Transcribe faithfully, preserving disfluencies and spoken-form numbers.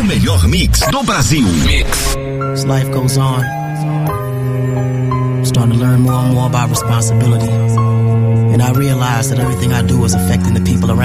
melhor mix do Brasil. Mix. As life goes on, I'm starting to learn more and more about responsibility. And I realize that everything I do is affecting the people around